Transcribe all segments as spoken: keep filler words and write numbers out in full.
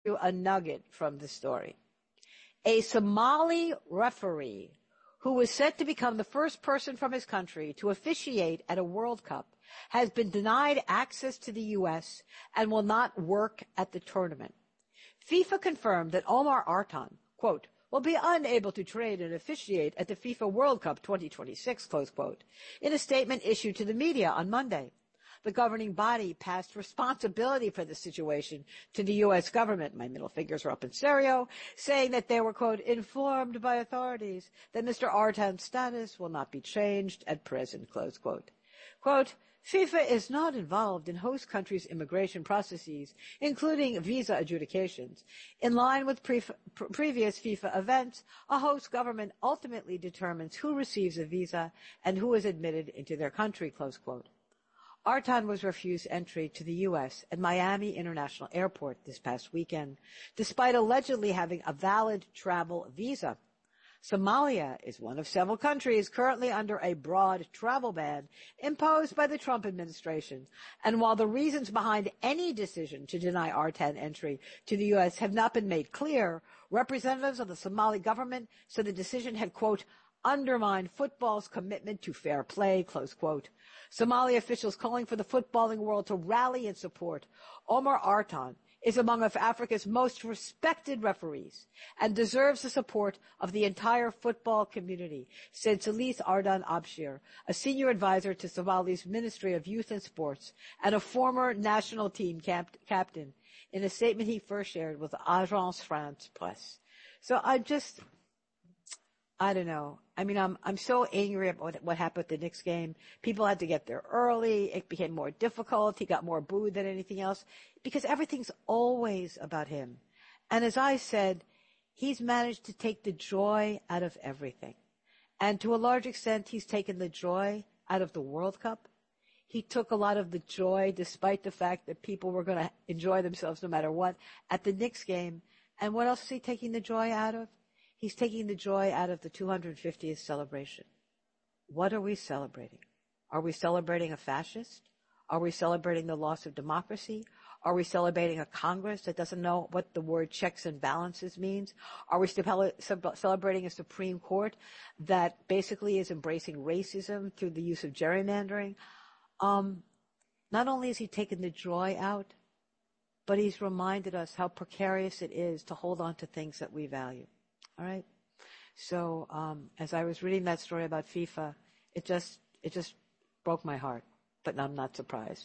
a nugget from the story. A Somali referee who was set to become the first person from his country to officiate at a World Cup has been denied access to the U S and will not work at the tournament. FIFA confirmed that Omar Artan, quote, will be unable to train and officiate at the FIFA World Cup twenty twenty-six, close quote, in a statement issued to the media on Monday. The governing body passed responsibility for the situation to the U S government, my middle fingers are up in stereo, saying that they were, quote, informed by authorities that Mister Artan's status will not be changed at present, close quote. Quote, FIFA is not involved in host countries' immigration processes, including visa adjudications. In line with pre- pre- previous FIFA events, a host government ultimately determines who receives a visa and who is admitted into their country, close quote. Artan was refused entry to the U S at Miami International Airport this past weekend, despite allegedly having a valid travel visa. Somalia is one of several countries currently under a broad travel ban imposed by the Trump administration. And while the reasons behind any decision to deny Artan entry to the U S have not been made clear, representatives of the Somali government said the decision had, quote, undermined football's commitment to fair play, close quote. Somali officials calling for the footballing world to rally in support. Omar Artan is among of Africa's most respected referees and deserves the support of the entire football community, said Salis Ardan Abshir, a senior advisor to Somali's Ministry of Youth and Sports and a former national team cap- captain, in a statement he first shared with Agence France Presse. So I just, I don't know. I mean, I'm I'm so angry about what, what happened at the Knicks game. People had to get there early. It became more difficult. He got more booed than anything else because everything's always about him. And as I said, he's managed to take the joy out of everything. And to a large extent, he's taken the joy out of the World Cup. He took a lot of the joy, despite the fact that people were going to enjoy themselves no matter what, at the Knicks game. And what else is he taking the joy out of? He's taking the joy out of the two hundred fiftieth celebration. What are we celebrating? Are we celebrating a fascist? Are we celebrating the loss of democracy? Are we celebrating a Congress that doesn't know what the word checks and balances means? Are we celebrating a Supreme Court that basically is embracing racism through the use of gerrymandering? Um, not only has he taken the joy out, but he's reminded us how precarious it is to hold on to things that we value. All right. So um, as I was reading that story about FIFA, it just it just broke my heart. But I'm not surprised.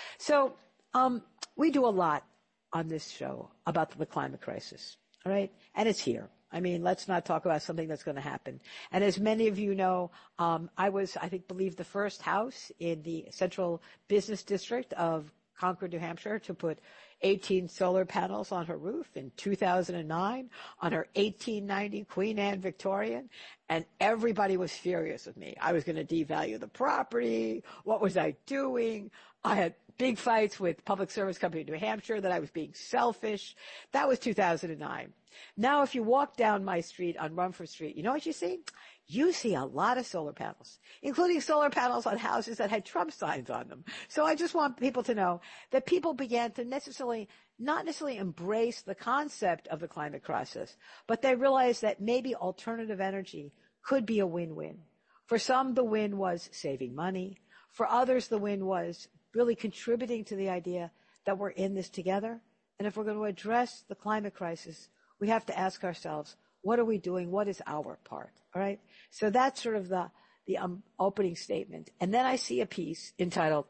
So um, we do a lot on this show about the climate crisis. All right, and it's here. I mean, let's not talk about something that's going to happen. And as many of you know, um, I was, I think, believe the first house in the central business district of Concord, New Hampshire, to put eighteen solar panels on her roof in two thousand nine on her eighteen ninety Queen Anne Victorian, and everybody was furious with me. I was going to devalue the property. What was I doing? I had big fights with Public Service Company of New Hampshire that I was being selfish. That was two thousand nine. Now, if you walk down my street on Rumford Street, you know what you see? You see a lot of solar panels, including solar panels on houses that had Trump signs on them. So I just want people to know that people began to necessarily, not necessarily embrace the concept of the climate crisis, but they realized that maybe alternative energy could be a win-win. For some, the win was saving money. For others, the win was really contributing to the idea that we're in this together. And if we're going to address the climate crisis, we have to ask ourselves, what are we doing? What is our part? All right. So that's sort of the, the um, opening statement. And then I see a piece entitled,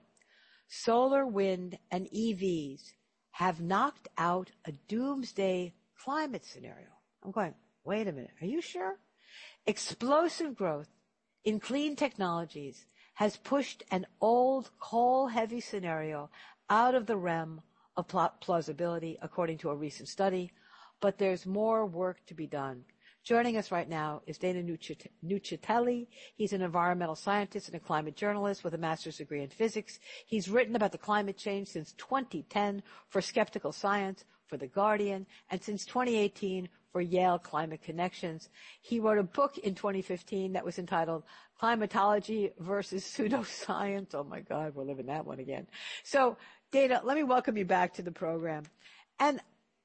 Solar, Wind, and E Vs Have Knocked Out a Doomsday Climate Scenario. I'm going, wait a minute. Are you sure? Explosive growth in clean technologies has pushed an old coal-heavy scenario out of the realm of plausibility, according to a recent study. But there's more work to be done. Joining us right now is Dana Nuccitelli. He's an environmental scientist and a climate journalist with a master's degree in physics. He's written about the climate change since twenty ten for Skeptical Science, for The Guardian, and since twenty eighteen for Yale Climate Connections. He wrote a book in twenty fifteen that was entitled Climatology versus Pseudoscience. Oh, my God, we're living that one again. So, Dana, let me welcome you back to the program. And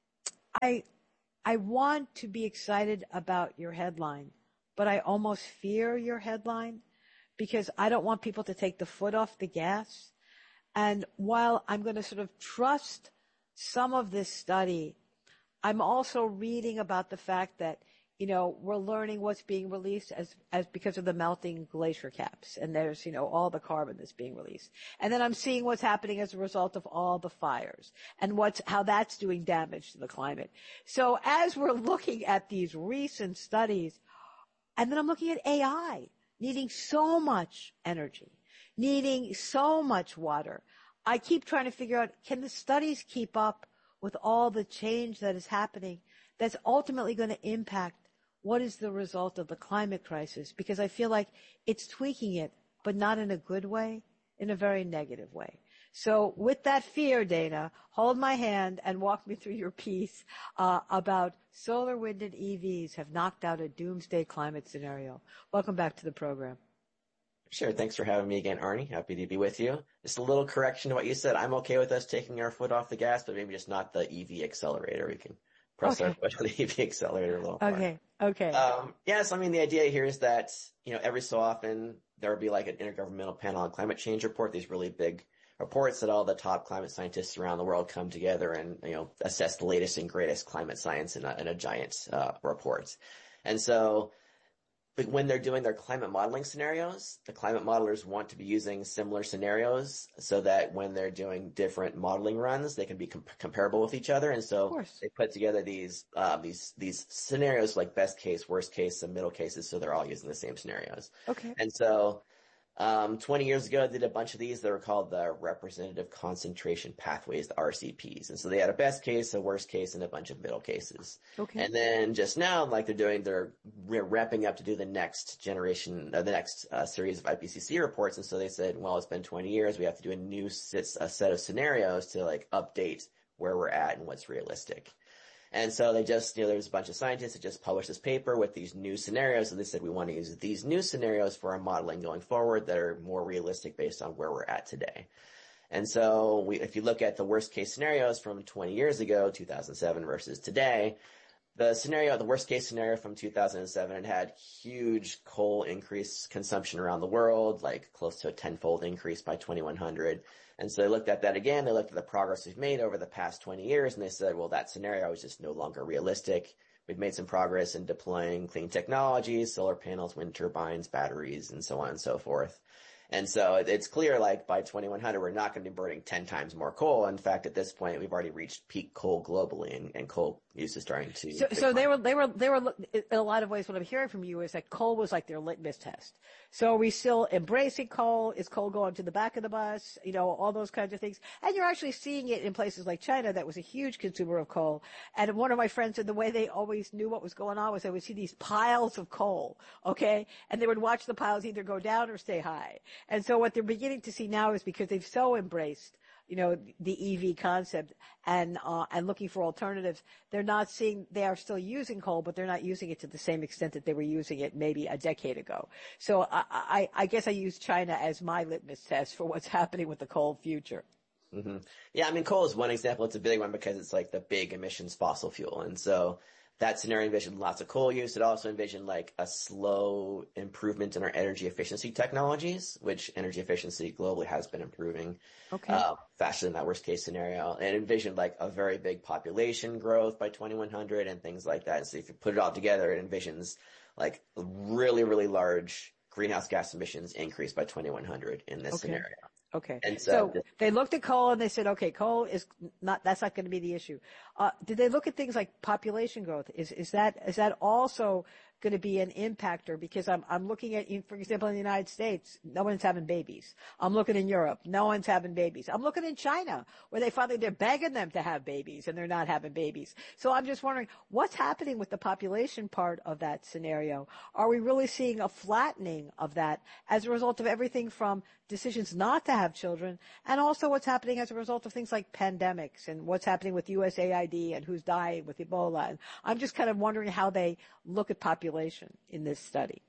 I, I want to be excited about your headline, but I almost fear your headline because I don't want people to take the foot off the gas. And while I'm going to sort of trust some of this study, I'm also reading about the fact that, you know, we're learning what's being released as, as because of the melting glacier caps. And there's, you know, all the carbon that's being released. And then I'm seeing what's happening as a result of all the fires and what's, how that's doing damage to the climate. So as we're looking at these recent studies, and then I'm looking at A I needing so much energy, needing so much water. I keep trying to figure out, can the studies keep up with all the change that is happening that's ultimately going to impact what is the result of the climate crisis? Because I feel like it's tweaking it, but not in a good way, in a very negative way. So with that fear, Dana, hold my hand and walk me through your piece uh, about solar, wind, and E Vs have knocked out a doomsday climate scenario. Welcome back to the program. Sure. Thanks for having me again, Arnie. Happy to be with you. Just a little correction to what you said. I'm okay with us taking our foot off the gas, but maybe just not the E V accelerator. We can press okay. our foot on the E V accelerator a little more. Okay. Okay. Um, yes, I mean, the idea here is that, you know, every so often there will be like an intergovernmental panel on climate change report, these really big reports that all the top climate scientists around the world come together and, you know, assess the latest and greatest climate science in a, in a giant uh, report. And so, but when they're doing their climate modeling scenarios, the climate modelers want to be using similar scenarios so that when they're doing different modeling runs, they can be com- comparable with each other. And so they put together these, uh, these, these scenarios like best case, worst case, and middle cases. So they're all using the same scenarios. Okay. And so, um, twenty years ago, I did a bunch of these that were called the representative concentration pathways, the R C Ps. And so they had a best case, a worst case, and a bunch of middle cases. Okay. And then just now, like they're doing, they're ramping up to do the next generation, uh, the next uh, series of I P C C reports. And so they said, well, it's been twenty years. We have to do a new set, a set of scenarios to like update where we're at and what's realistic. And so they just, you know, there's a bunch of scientists that just published this paper with these new scenarios. And they said, we want to use these new scenarios for our modeling going forward that are more realistic based on where we're at today. And so we, if you look at the worst case scenarios from twenty years ago, two thousand seven versus today, the scenario, the worst case scenario from two thousand seven, it had huge coal increase consumption around the world, like close to a tenfold increase by twenty-one hundred. And so they looked at that again. They looked at the progress we've made over the past twenty years, and they said, well, that scenario is just no longer realistic. We've made some progress in deploying clean technologies, solar panels, wind turbines, batteries, and so on and so forth. And so it's clear, like, by twenty-one hundred, we're not going to be burning ten times more coal. In fact, at this point, we've already reached peak coal globally, and, and coal use is starting to. So, so they were, they were, they were, in a lot of ways, what I'm hearing from you is that coal was like their litmus test. So are we still embracing coal? Is coal going to the back of the bus? You know, all those kinds of things. And you're actually seeing it in places like China that was a huge consumer of coal. And one of my friends said the way they always knew what was going on was they would see these piles of coal, okay? And they would watch the piles either go down or stay high. And so what they're beginning to see now is because they've so embraced, you know, the E V concept and, uh, and looking for alternatives, they're not seeing, they are still using coal, but they're not using it to the same extent that they were using it maybe a decade ago. So I, I, I guess I use China as my litmus test for what's happening with the coal future. Mm-hmm. Yeah, I mean, coal is one example. It's a big one because it's like the big emissions fossil fuel. And so that scenario envisioned lots of coal use. It also envisioned like a slow improvement in our energy efficiency technologies, which energy efficiency globally has been improving okay. uh, faster than that worst case scenario. And it envisioned like a very big population growth by twenty-one hundred and things like that. And so if you put it all together, it envisions like really, really large greenhouse gas emissions increase by twenty-one hundred in this okay. scenario. Okay. And so, so they looked at coal and they said, okay, coal is not, that's not going to be the issue. Uh, did they look at things like population growth? Is, is that, is that also going to be an impactor? Because I'm, I'm looking at, for example, in the United States, no one's having babies. I'm looking in Europe, no one's having babies. I'm looking in China, where they finally, they're begging them to have babies and they're not having babies. So I'm just wondering, what's happening with the population part of that scenario? Are we really seeing a flattening of that as a result of everything from decisions not to have children, and also what's happening as a result of things like pandemics and what's happening with U S A I D and who's dying with Ebola? And I'm just kind of wondering how they look at population in this study.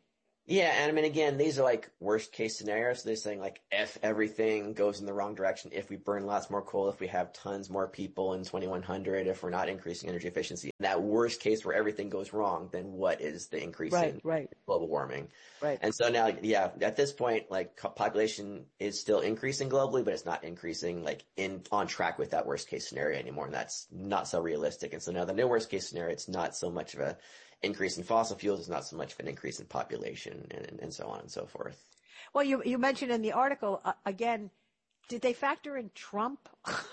Yeah, and I mean, again, these are like worst case scenarios. So they're saying like if everything goes in the wrong direction, if we burn lots more coal, if we have tons more people in twenty-one hundred, if we're not increasing energy efficiency, that worst case where everything goes wrong, then what is the increase Right, in right, global warming? right. And so now, yeah, at this point, like co- population is still increasing globally, but it's not increasing like in on track with that worst case scenario anymore. And that's not so realistic. And so now the new worst case scenario, it's not so much of a increase in fossil fuels, it's not so much of an increase in population and, and, and so on and so forth. Well, you you mentioned in the article uh, again. Did they factor in Trump?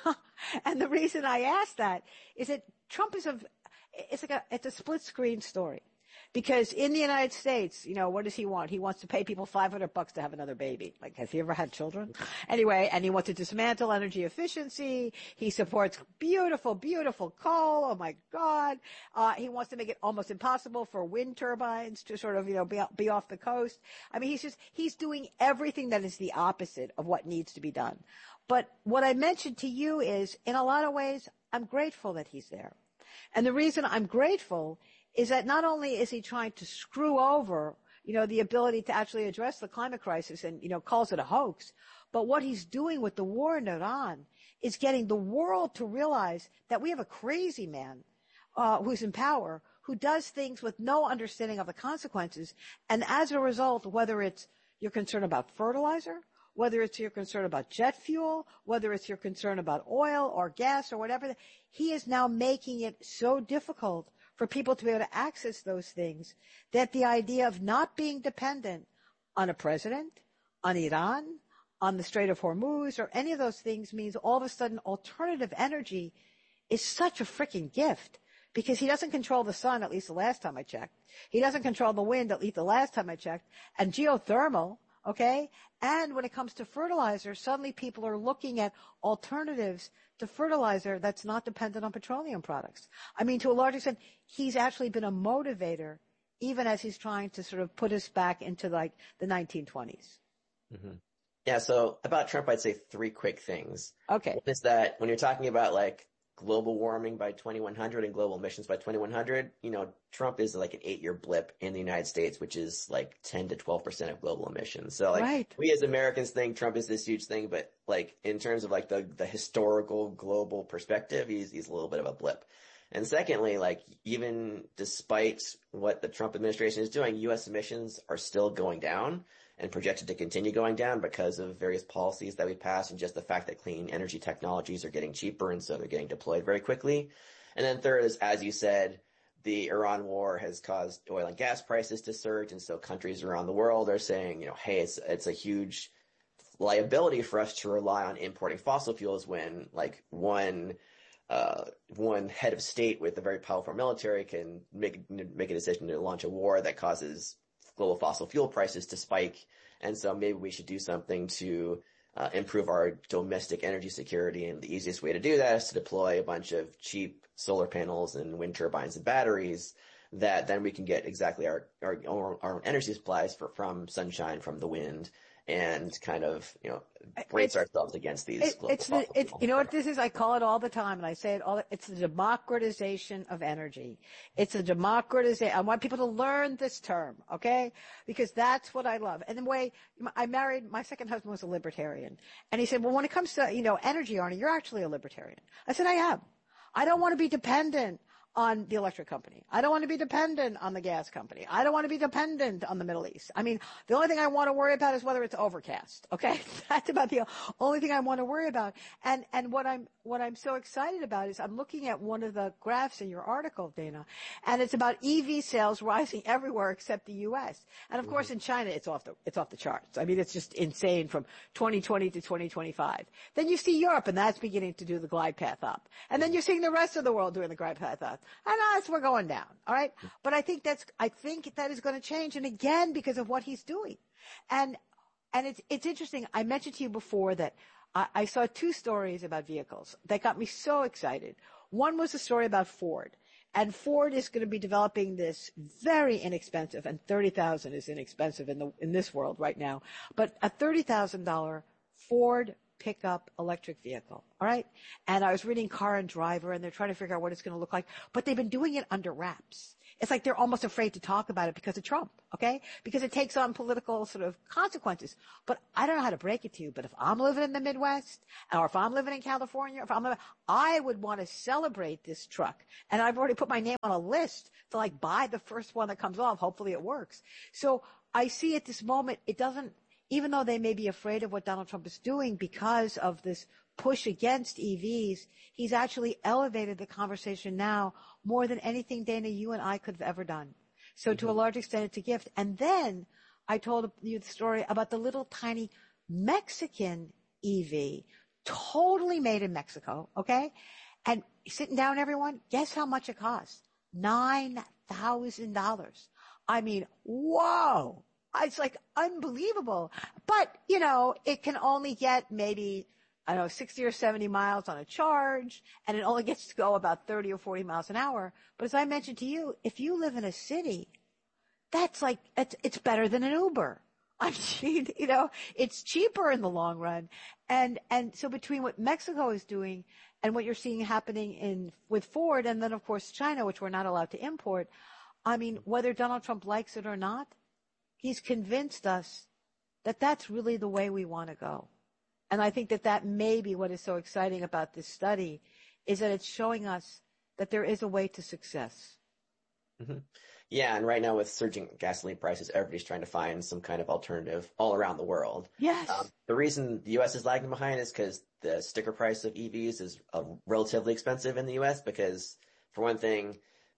And the reason I ask that is that Trump is a it's like a it's a split screen story. Because in the United States, you know, what does he want? He wants to pay people five hundred bucks to have another baby. Like, has he ever had children? Anyway, and he wants to dismantle energy efficiency. He supports beautiful, beautiful coal. Oh my God. Uh, he wants to make it almost impossible for wind turbines to sort of, you know, be, be off the coast. I mean, he's just, he's doing everything that is the opposite of what needs to be done. But what I mentioned to you is, in a lot of ways, I'm grateful that he's there. And the reason I'm grateful is that not only is he trying to screw over, you know, the ability to actually address the climate crisis and, you know, calls it a hoax, but what he's doing with the war in Iran is getting the world to realize that we have a crazy man uh, who's in power who does things with no understanding of the consequences. And as a result, whether it's you're concerned about fertilizer, whether it's your concern about jet fuel, whether it's your concern about oil or gas or whatever, he is now making it so difficult for people to be able to access those things that the idea of not being dependent on a president, on Iran, on the Strait of Hormuz, or any of those things means all of a sudden alternative energy is such a freaking gift. Because he doesn't control the sun, at least the last time I checked. He doesn't control the wind, at least the last time I checked. And geothermal, okay? And when it comes to fertilizer, suddenly people are looking at alternatives to fertilizer that's not dependent on petroleum products. I mean, to a large extent, he's actually been a motivator, even as he's trying to sort of put us back into like the nineteen twenties. Mm-hmm. Yeah, so about Trump, I'd say three quick things. Okay. One is that when you're talking about like global warming by twenty-one hundred and global emissions by twenty-one hundred, you know, Trump is like an eight-year blip in the United States, which is like ten to twelve percent of global emissions. So like right. we as Americans think Trump is this huge thing, but like in terms of like the, the historical global perspective, he's, he's a little bit of a blip. And secondly, like even despite what the Trump administration is doing, U S emissions are still going down and projected to continue going down because of various policies that we passed and just the fact that clean energy technologies are getting cheaper and so they're getting deployed very quickly. And then third is, as you said, the Iran war has caused oil and gas prices to surge, and so countries around the world are saying, you know, hey, it's it's a huge liability for us to rely on importing fossil fuels when like one uh one head of state with a very powerful military can make make a decision to launch a war that causes global fossil fuel prices to spike. And so maybe we should do something to uh, improve our domestic energy security. And the easiest way to do that is to deploy a bunch of cheap solar panels and wind turbines and batteries that then we can get exactly our, our, our own energy supplies for, from sunshine, from the wind, and kind of, you know, brace it's, ourselves against these it, global it's the, fossil it's, fuel you know what products. this is? I call it all the time, and I say it all, it's the democratization of energy. It's a democratization. I want people to learn this term, okay? Because that's what I love. And the way I married, my second husband was a libertarian. And he said, well, when it comes to, you know, energy, Arnie, you're actually a libertarian. I said, I am. I don't want to be dependent on the electric company. I don't want to be dependent on the gas company. I don't want to be dependent on the Middle East. I mean, the only thing I want to worry about is whether it's overcast. Okay? That's about the only thing I want to worry about. And, and what I'm, what I'm so excited about is I'm looking at one of the graphs in your article, Dana, and it's about E V sales rising everywhere except the U S. And of mm-hmm. course in China, it's off the, it's off the charts. I mean, it's just insane from twenty twenty to twenty twenty-five. Then you see Europe, and that's beginning to do the glide path up. And then you're seeing the rest of the world doing the glide path up. And us, we're going down. All right. But I think that's, I think that is going to change. And again, because of what he's doing. And, and it's, it's interesting. I mentioned to you before that I, I saw two stories about vehicles that got me so excited. One was a story about Ford. And Ford is going to be developing this very inexpensive, and thirty thousand dollars is inexpensive in the, in this world right now, but a thirty thousand dollars Ford pickup electric vehicle. All right. And I was reading Car and Driver, and they're trying to figure out what it's going to look like, but they've been doing it under wraps. It's like they're almost afraid to talk about it because of Trump. Okay. Because it takes on political sort of consequences. But I don't know how to break it to you, but if I'm living in the Midwest, or if I'm living in California, if I'm living, I would want to celebrate this truck. And I've already put my name on a list to like buy the first one that comes off. Hopefully it works. So I see at this moment, it doesn't, even though they may be afraid of what Donald Trump is doing because of this push against E Vs, he's actually elevated the conversation now more than anything, Dana, you and I could have ever done. So mm-hmm. to a large extent, it's a gift. And then I told you the story about the little tiny Mexican E V, totally made in Mexico, okay? And sitting down, everyone, guess how much it costs? nine thousand dollars. I mean, whoa. It's like unbelievable. But, you know, it can only get maybe, I don't know, sixty or seventy miles on a charge, and it only gets to go about thirty or forty miles an hour. But as I mentioned to you, if you live in a city, that's like, it's, it's better than an Uber. I mean, you know, it's cheaper in the long run. And, and so between what Mexico is doing and what you're seeing happening in, with Ford, and then of course China, which we're not allowed to import, I mean, whether Donald Trump likes it or not, he's convinced us that that's really the way we want to go. And I think that that may be what is so exciting about this study, is that it's showing us that there is a way to success. Mm-hmm. Yeah, and right now with surging gasoline prices, everybody's trying to find some kind of alternative all around the world. Yes. Um, the reason the U S is lagging behind is because the sticker price of E Vs is uh, relatively expensive in the U S because, for one thing,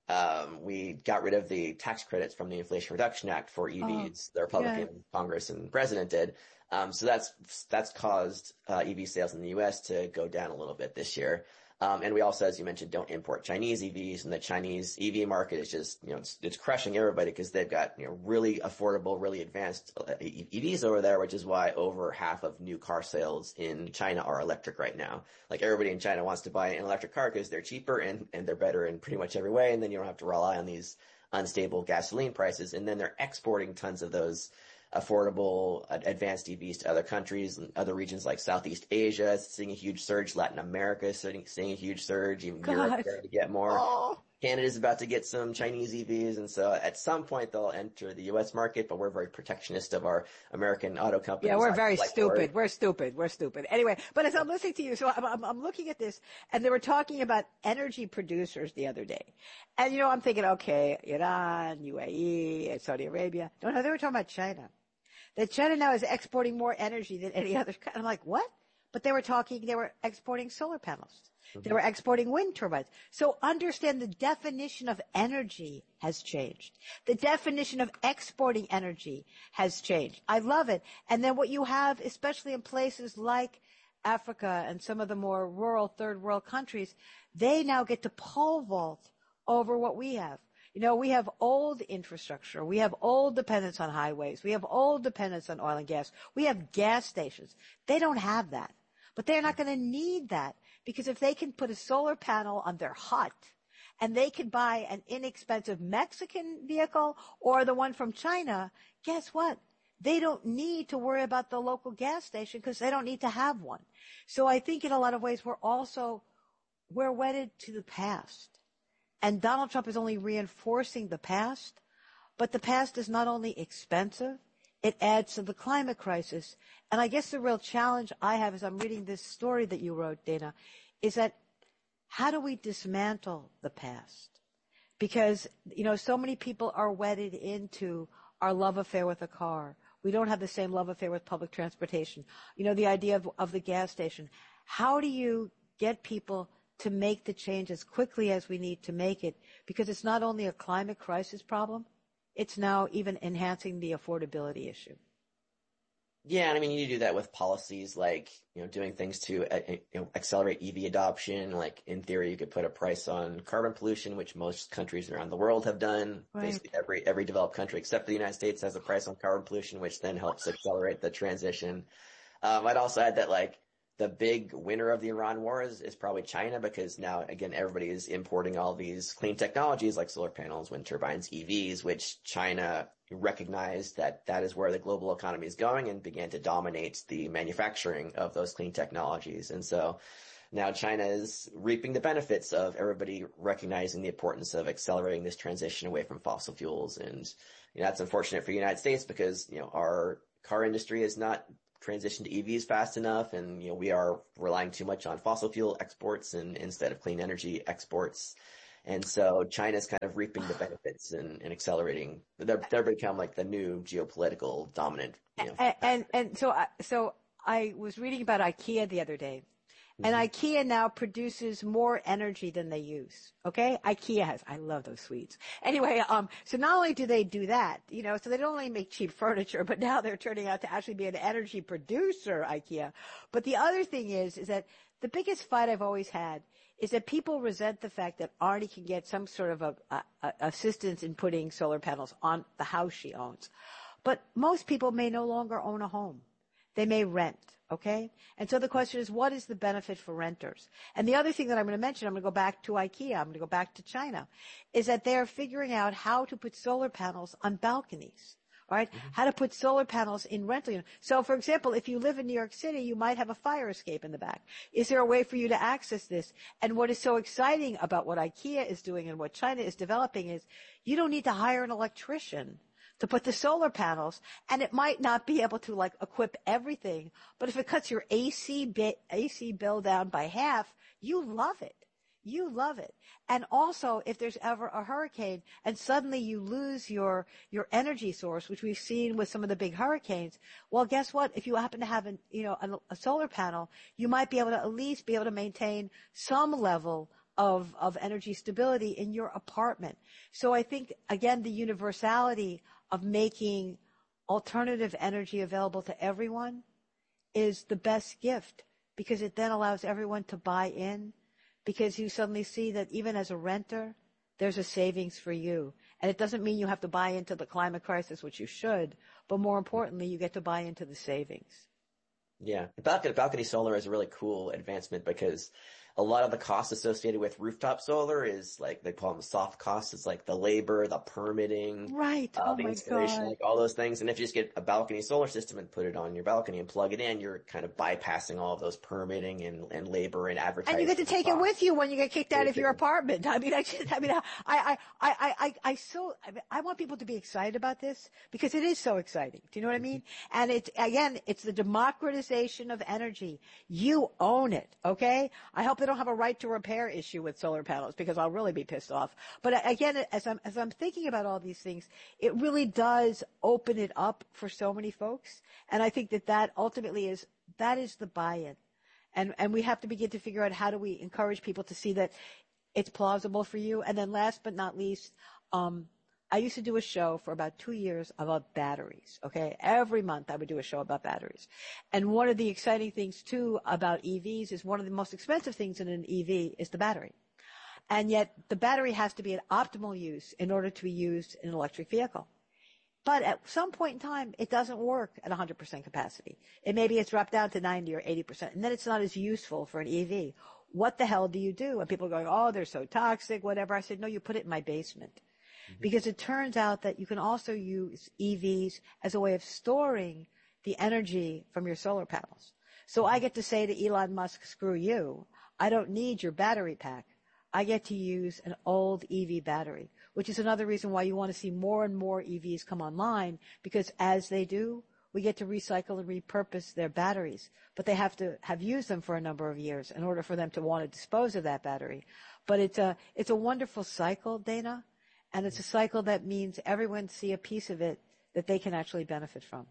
Um, we got rid of the tax credits from the Inflation Reduction Act for E Vs. Oh, the Republican yeah. Congress and president did. Um, so that's, that's caused, uh, E V sales in the U S to go down a little bit this year. Um, and we also, as you mentioned, don't import Chinese E Vs, and the Chinese E V market is just, you know, it's, it's crushing everybody because they've got, you know, really affordable, really advanced E Vs over there, which is why over half of new car sales in China are electric right now. Like everybody in China wants to buy an electric car because they're cheaper and, and they're better in pretty much every way. And then you don't have to rely on these unstable gasoline prices. And then they're exporting tons of those affordable advanced E Vs to other countries and other regions like Southeast Asia, seeing a huge surge. Latin America is seeing, seeing a huge surge. Even God. Europe starting to get more. Oh. Canada's about to get some Chinese E Vs, and so at some point they'll enter the U S market, but we're very protectionist of our American auto companies. Yeah, we're very like stupid. We're stupid. We're stupid. Anyway, but as I'm listening to you, so I'm, I'm, I'm looking at this, and they were talking about energy producers the other day. And, you know, I'm thinking, okay, Iran, U A E, Saudi Arabia. No, no, they were talking about China. That China now is exporting more energy than any other country. I'm like, what? But they were talking, they were exporting solar panels. Mm-hmm. They were exporting wind turbines. So understand the definition of energy has changed. The definition of exporting energy has changed. I love it. And then what you have, especially in places like Africa and some of the more rural third world countries, they now get to pole vault over what we have. You know, we have old infrastructure. We have old dependence on highways. We have old dependence on oil and gas. We have gas stations. They don't have that. But they're not going to need that, because if they can put a solar panel on their hut and they can buy an inexpensive Mexican vehicle or the one from China, guess what? They don't need to worry about the local gas station because they don't need to have one. So I think in a lot of ways we're also, we're wedded to the past. And Donald Trump is only reinforcing the past, but the past is not only expensive, it adds to the climate crisis. And I guess the real challenge I have as I'm reading this story that you wrote, Dana, is that how do we dismantle the past? Because, you know, so many people are wedded into our love affair with a car. We don't have the same love affair with public transportation. You know, the idea of, of the gas station. How do you get people to make the change as quickly as we need to make it? Because it's not only a climate crisis problem, it's now even enhancing the affordability issue. Yeah, and I mean, you do that with policies like, you know, doing things to uh, you know, accelerate E V adoption. Like, in theory, you could put a price on carbon pollution, which most countries around the world have done. Right. Basically, every every developed country except the United States has a price on carbon pollution, which then helps accelerate the transition. Um, I'd also add that, like, the big winner of the Iran war is, is probably China, because now, again, everybody is importing all these clean technologies like solar panels, wind turbines, E Vs, which China recognized that that is where the global economy is going and began to dominate the manufacturing of those clean technologies. And so now China is reaping the benefits of everybody recognizing the importance of accelerating this transition away from fossil fuels. And, you know, that's unfortunate for the United States because, you know, our car industry is not transition to E Vs fast enough, and you know we are relying too much on fossil fuel exports and instead of clean energy exports. And so China's kind of reaping the benefits and, and accelerating. They're they're become like the new geopolitical dominant. You know, and, and and so I, so I was reading about IKEA the other day. And mm-hmm. IKEA now produces more energy than they use. Okay? IKEA has, I love those sweets. Anyway, um, so not only do they do that, you know, so they don't only make cheap furniture, but now they're turning out to actually be an energy producer, IKEA. But the other thing is, is that the biggest fight I've always had is that people resent the fact that Arnie can get some sort of a, a, a assistance in putting solar panels on the house she owns. But most people may no longer own a home. They may rent, okay? And so the question is, what is the benefit for renters? And the other thing that I'm going to mention, I'm going to go back to IKEA, I'm going to go back to China, is that they're figuring out how to put solar panels on balconies, all right? Mm-hmm. How to put solar panels in rental units. So, for example, if you live in New York City, you might have a fire escape in the back. Is there a way for you to access this? And what is so exciting about what IKEA is doing and what China is developing is you don't need to hire an electrician to put the solar panels, and it might not be able to like equip everything, but if it cuts your A C bi- A C bill down by half, you love it. You love it. And also, if there's ever a hurricane and suddenly you lose your, your energy source, which we've seen with some of the big hurricanes, well, guess what? If you happen to have an, you know, a, a solar panel, you might be able to at least be able to maintain some level of, of energy stability in your apartment. So I think, again, the universality of making alternative energy available to everyone is the best gift, because it then allows everyone to buy in, because you suddenly see that even as a renter, there's a savings for you. And it doesn't mean you have to buy into the climate crisis, which you should, but more importantly, you get to buy into the savings. Yeah. Balcony, balcony solar is a really cool advancement because a lot of the costs associated with rooftop solar is like, they call them soft costs. It's like the labor, the permitting, right. uh, oh the my installation, God. like all those things. And if you just get a balcony solar system and put it on your balcony and plug it in, you're kind of bypassing all of those permitting and, and labor and advertising. And you get to take costs. it with you when you get kicked out of your apartment. I mean, I just, I mean, I, I, I, I, I, I so, I, mean, I want people to be excited about this because it is so exciting. Do you know what I mean? And it's, again, it's the democratization of energy. You own it, okay? I hope they don't have a right to repair issue with solar panels because I'll really be pissed off. But again, as I'm, as I'm thinking about all these things, it really does open it up for so many folks. And I think that that ultimately is, that is the buy-in. And, and we have to begin to figure out how do we encourage people to see that it's plausible for you. And then last but not least, um, I used to do a show for about two years about batteries, okay? Every month I would do a show about batteries. And one of the exciting things, too, about E Vs is one of the most expensive things in an E V is the battery. And yet the battery has to be in optimal use in order to be used in an electric vehicle. But at some point in time, it doesn't work at one hundred percent capacity. It maybe it's dropped down to ninety or eighty percent, and then it's not as useful for an E V. What the hell do you do? And people are going, oh, they're so toxic, whatever. I said, no, you put it in my basement. Mm-hmm. Because it turns out that you can also use E Vs as a way of storing the energy from your solar panels. So I get to say to Elon Musk, screw you. I don't need your battery pack. I get to use an old E V battery, which is another reason why you want to see more and more E Vs come online, because as they do, we get to recycle and repurpose their batteries. But they have to have used them for a number of years in order for them to want to dispose of that battery. But it's a, it's a wonderful cycle, Dana, and it's a cycle that means everyone see a piece of it that they can actually benefit from.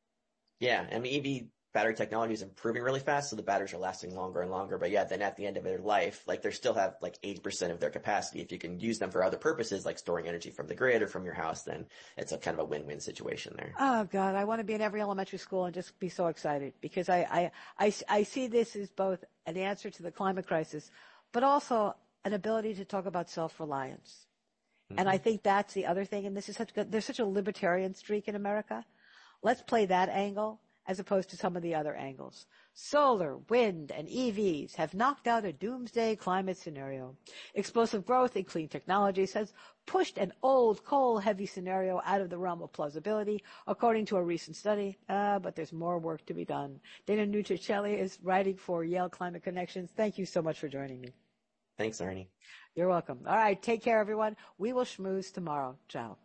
Yeah, I mean, E V battery technology is improving really fast, so the batteries are lasting longer and longer. But yeah, then at the end of their life, like they still have like eighty percent of their capacity. If you can use them for other purposes, like storing energy from the grid or from your house, then it's a kind of a win-win situation there. Oh God, I want to be in every elementary school and just be so excited because I, I, I, I see this as both an answer to the climate crisis, but also an ability to talk about self-reliance. Mm-hmm. And I think that's the other thing. And this is such good. There's such a libertarian streak in America. Let's play that angle as opposed to some of the other angles. Solar, wind, and E Vs have knocked out a doomsday climate scenario. Explosive growth in clean technologies has pushed an old coal-heavy scenario out of the realm of plausibility, according to a recent study. Uh, but there's more work to be done. Dana Nutricelli is writing for Yale Climate Connections. Thank you so much for joining me. Thanks, Arnie. You're welcome. All right, take care, everyone. We will schmooze tomorrow. Ciao.